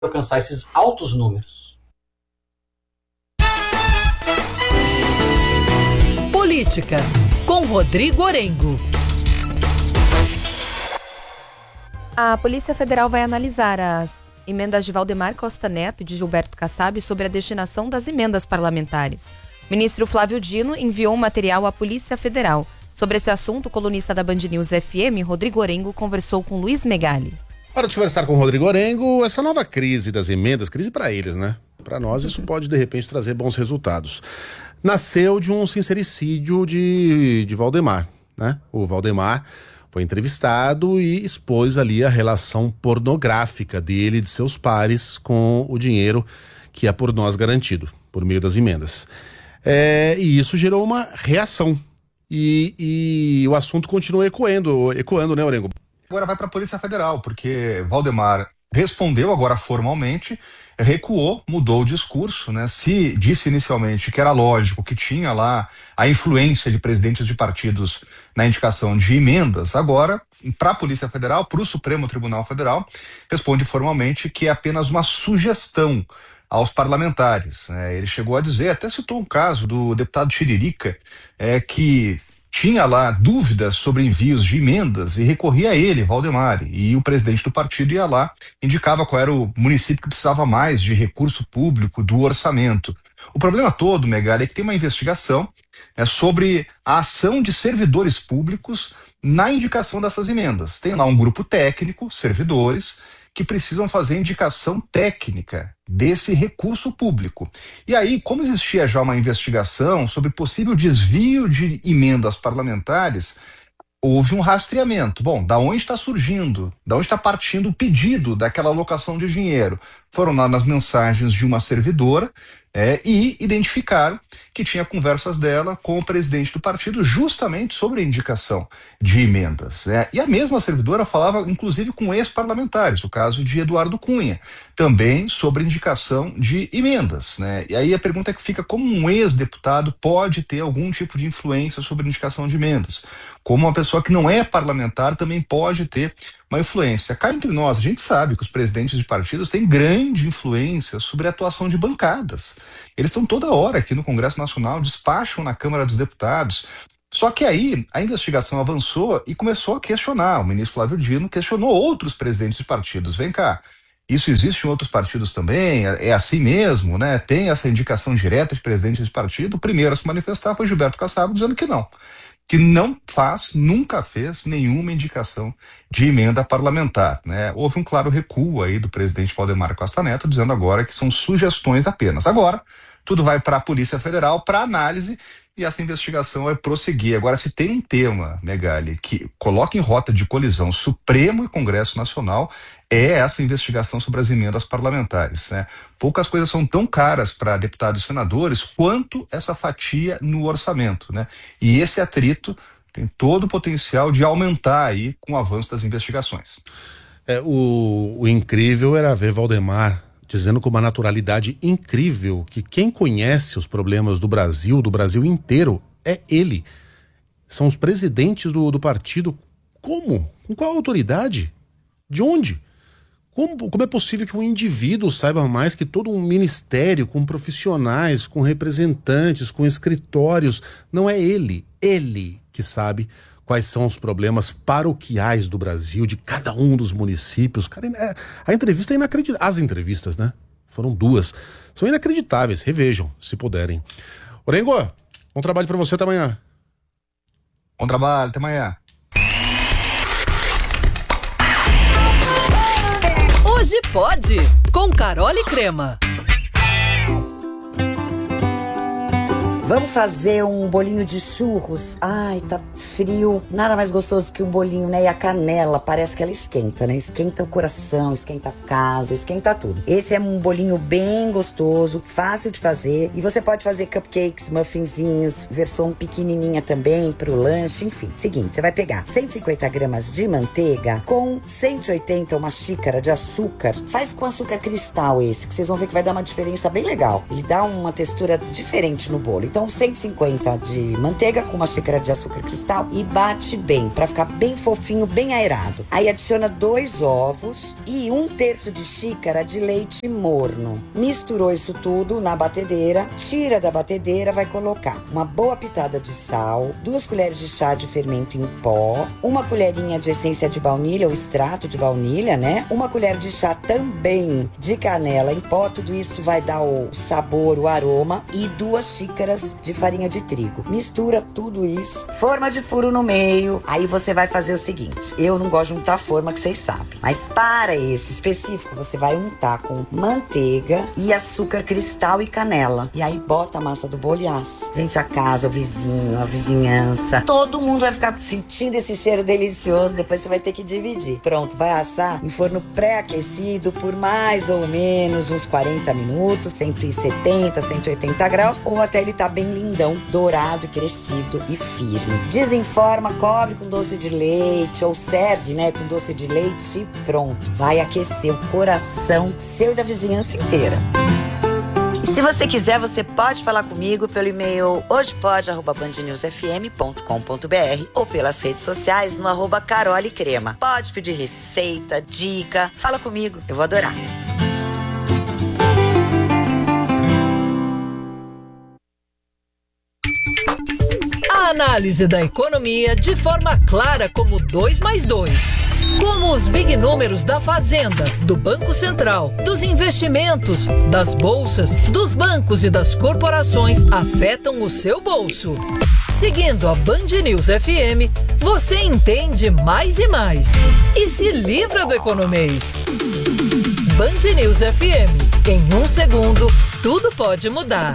alcançar esses altos números. Política, com Rodrigo Orengo. A Polícia Federal vai analisar as emendas de Valdemar Costa Neto e de Gilberto Kassab sobre a destinação das emendas parlamentares. O ministro Flávio Dino enviou um material à Polícia Federal. Sobre esse assunto, o colunista da Band News FM, Rodrigo Orengo, conversou com Luiz Megali. Para de conversar com o Rodrigo Orengo, essa nova crise das emendas, crise para eles, né? Para nós isso pode de repente trazer bons resultados. Nasceu de um sincericídio de Valdemar, né? O Valdemar foi entrevistado e expôs ali a relação pornográfica dele e de seus pares com o dinheiro que é por nós garantido, por meio das emendas. E isso gerou uma reação. E o assunto continua ecoando, né, Orengo? Agora vai para a Polícia Federal, porque Valdemar respondeu agora formalmente, recuou, mudou o discurso, né? Se disse inicialmente que era lógico que tinha lá a influência de presidentes de partidos na indicação de emendas, agora, para a Polícia Federal, para o Supremo Tribunal Federal, responde formalmente que é apenas uma sugestão aos parlamentares. Ele chegou a dizer, até citou um caso do deputado Tiririca, que tinha lá dúvidas sobre envios de emendas e recorria a ele, Valdemar, e o presidente do partido ia lá, indicava qual era o município que precisava mais de recurso público do orçamento. O problema todo, Megali, é que tem uma investigação sobre a ação de servidores públicos na indicação dessas emendas. Tem lá um grupo técnico, servidores, que precisam fazer indicação técnica desse recurso público. E aí, como existia já uma investigação sobre possível desvio de emendas parlamentares, houve um rastreamento. Bom, da onde está surgindo, da onde está partindo o pedido daquela alocação de dinheiro? Foram lá nas mensagens de uma servidora e identificaram que tinha conversas dela com o presidente do partido justamente sobre a indicação de emendas. E a mesma servidora falava, inclusive, com ex-parlamentares, o caso de Eduardo Cunha, também sobre indicação de emendas. E aí a pergunta é que fica, como um ex-deputado pode ter algum tipo de influência sobre a indicação de emendas? Como uma pessoa que não é parlamentar também pode ter uma influência. Cá entre nós, a gente sabe que os presidentes de partidos têm grande influência sobre a atuação de bancadas. Eles estão toda hora aqui no Congresso Nacional, despacham na Câmara dos Deputados. Só que aí a investigação avançou e começou a questionar. O ministro Flávio Dino questionou outros presidentes de partidos. Vem cá, isso existe em outros partidos também? É assim mesmo, né? Tem essa indicação direta de presidentes de partido? O primeiro a se manifestar foi Gilberto Kassab, dizendo que não. Que não faz, nunca fez nenhuma indicação de emenda parlamentar. Houve um claro recuo aí do presidente Valdemar Costa Neto, dizendo agora que são sugestões apenas. Agora, tudo vai para a Polícia Federal para análise e essa investigação vai prosseguir. Agora, se tem um tema, Megali, que coloca em rota de colisão Supremo e Congresso Nacional, é essa investigação sobre as emendas parlamentares. Poucas coisas são tão caras para deputados e senadores quanto essa fatia no orçamento. E esse atrito tem todo o potencial de aumentar aí com o avanço das investigações. O incrível era ver Valdemar dizendo com uma naturalidade incrível que quem conhece os problemas do Brasil inteiro, é ele. São os presidentes do partido. Como? Com qual autoridade? De onde? Como é possível que um indivíduo saiba mais que todo um ministério com profissionais, com representantes, com escritórios? Não é ele que sabe quais são os problemas paroquiais do Brasil, de cada um dos municípios. Cara, a entrevista é inacreditável. As entrevistas, né? Foram 2. São inacreditáveis. Revejam, se puderem. Orengo, bom trabalho pra você, até amanhã. Bom trabalho, até amanhã. Hoje pode, com Carol e Crema. Vamos fazer um bolinho de churros. Ai, tá frio. Nada mais gostoso que um bolinho, né? E a canela, parece que ela esquenta, né? Esquenta o coração, esquenta a casa, esquenta tudo. Esse é um bolinho bem gostoso, fácil de fazer. E você pode fazer cupcakes, muffinzinhos, versão pequenininha também pro lanche, enfim. Seguinte, você vai pegar 150 gramas de manteiga com 180, uma xícara de açúcar. Faz com açúcar cristal esse, que vocês vão ver que vai dar uma diferença bem legal. Ele dá uma textura diferente no bolo. Então, Então 150 de manteiga com uma xícara de açúcar cristal e bate bem, pra ficar bem fofinho, bem aerado. Aí adiciona 2 ovos e 1/3 de xícara de leite morno. Misturou isso tudo na batedeira, tira da batedeira, vai colocar uma boa pitada de sal, 2 colheres de chá de fermento em pó, 1 colherinha de essência de baunilha ou extrato de baunilha, né? 1 colher de chá também de canela em pó, tudo isso vai dar o sabor, o aroma, e 2 xícaras de farinha de trigo. Mistura tudo isso, forma de furo no meio. Aí você vai fazer o seguinte, eu não gosto de untar forma, que vocês sabem, mas para esse específico você vai untar com manteiga e açúcar cristal e canela. E aí bota a massa do bolo e assa. Gente, a casa, o vizinho, a vizinhança, todo mundo vai ficar sentindo esse cheiro delicioso. Depois você vai ter que dividir. Pronto, vai assar em forno pré-aquecido por mais ou menos uns 40 minutos, 170, 180 graus, ou até ele tá bem lindão, dourado, crescido e firme. Desenforma, cobre com doce de leite, ou serve, né, com doce de leite e pronto. Vai aquecer o coração seu e da vizinhança inteira. E se você quiser, você pode falar comigo pelo e-mail hojepode@bandnewsfm.com.br ou pelas redes sociais no @carolecrema. Pode pedir receita, dica, fala comigo, eu vou adorar. A análise da economia de forma clara como 2 mais 2. Como os big números da Fazenda, do Banco Central, dos investimentos, das bolsas, dos bancos e das corporações afetam o seu bolso. Seguindo a Band News FM, você entende mais e mais e se livra do economês. Band News FM. Em 1 segundo, tudo pode mudar.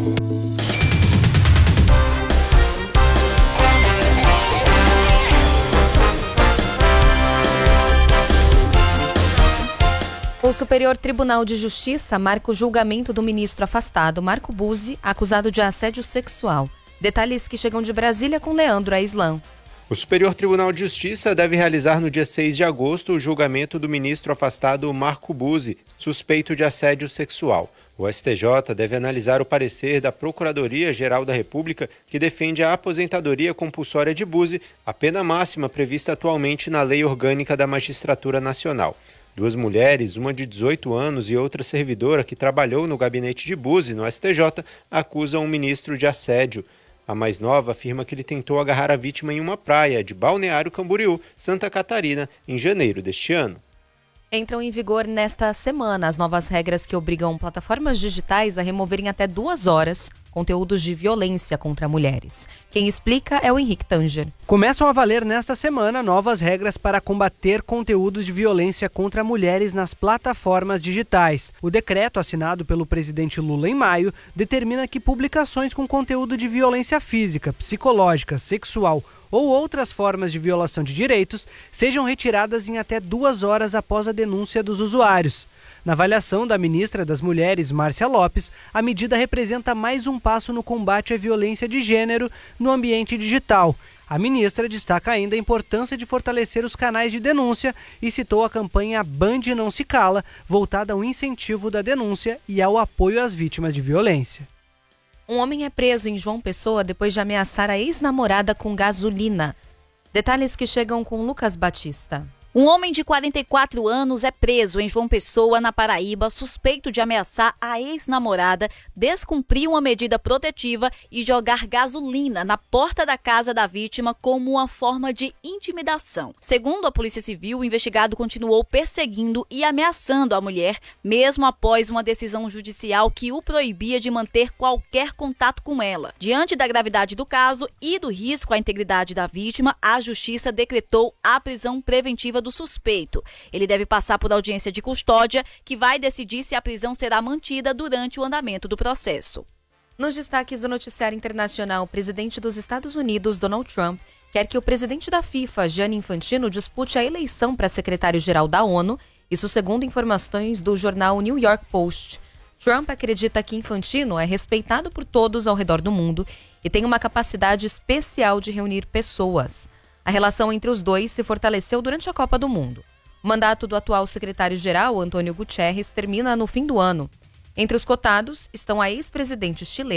O Superior Tribunal de Justiça marca o julgamento do ministro afastado Marco Buzzi, acusado de assédio sexual. Detalhes que chegam de Brasília com Leandro Aislan. O Superior Tribunal de Justiça deve realizar no dia 6 de agosto o julgamento do ministro afastado Marco Buzzi, suspeito de assédio sexual. O STJ deve analisar o parecer da Procuradoria-Geral da República, que defende a aposentadoria compulsória de Buzzi, a pena máxima prevista atualmente na Lei Orgânica da Magistratura Nacional. 2 mulheres, uma de 18 anos e outra servidora que trabalhou no gabinete de Buzzi, no STJ, acusam o ministro de assédio. A mais nova afirma que ele tentou agarrar a vítima em uma praia de Balneário Camboriú, Santa Catarina, em janeiro deste ano. Entram em vigor nesta semana as novas regras que obrigam plataformas digitais a removerem até 2 horas conteúdos de violência contra mulheres. Quem explica é o Henrique Tanger. Começam a valer nesta semana novas regras para combater conteúdos de violência contra mulheres nas plataformas digitais. O decreto, assinado pelo presidente Lula em maio, determina que publicações com conteúdo de violência física, psicológica, sexual ou outras formas de violação de direitos sejam retiradas em até 2 horas após a denúncia dos usuários. Na avaliação da ministra das Mulheres, Márcia Lopes, a medida representa mais um passo no combate à violência de gênero no ambiente digital. A ministra destaca ainda a importância de fortalecer os canais de denúncia e citou a campanha Band Não Se Cala, voltada ao incentivo da denúncia e ao apoio às vítimas de violência. Um homem é preso em João Pessoa depois de ameaçar a ex-namorada com gasolina. Detalhes que chegam com Lucas Batista. Um homem de 44 anos é preso em João Pessoa, na Paraíba, suspeito de ameaçar a ex-namorada, descumprir uma medida protetiva e jogar gasolina na porta da casa da vítima como uma forma de intimidação. Segundo a Polícia Civil, o investigado continuou perseguindo e ameaçando a mulher, mesmo após uma decisão judicial que o proibia de manter qualquer contato com ela. Diante da gravidade do caso e do risco à integridade da vítima, a Justiça decretou a prisão preventiva do suspeito. Ele deve passar por audiência de custódia, que vai decidir se a prisão será mantida durante o andamento do processo. Nos destaques do noticiário internacional, o presidente dos Estados Unidos, Donald Trump, quer que o presidente da FIFA, Gianni Infantino, dispute a eleição para secretário-geral da ONU, isso segundo informações do jornal New York Post. Trump acredita que Infantino é respeitado por todos ao redor do mundo e tem uma capacidade especial de reunir pessoas. A relação entre os dois se fortaleceu durante a Copa do Mundo. O mandato do atual secretário-geral, Antônio Guterres, termina no fim do ano. Entre os cotados estão a ex-presidente chilena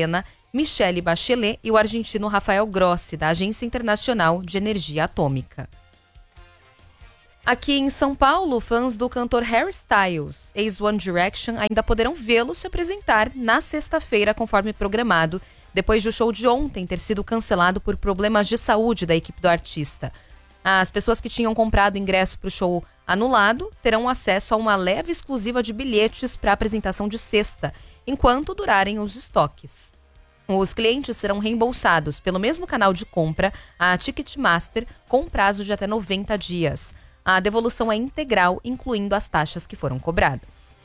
Michelle Bachelet e o argentino Rafael Grossi, da Agência Internacional de Energia Atômica. Aqui em São Paulo, fãs do cantor Harry Styles, ex-One Direction, ainda poderão vê-lo se apresentar na sexta-feira, conforme programado, depois do show de ontem ter sido cancelado por problemas de saúde da equipe do artista. As pessoas que tinham comprado ingresso para o show anulado terão acesso a uma leva exclusiva de bilhetes para a apresentação de sexta, enquanto durarem os estoques. Os clientes serão reembolsados pelo mesmo canal de compra, a Ticketmaster, com prazo de até 90 dias. A devolução é integral, incluindo as taxas que foram cobradas.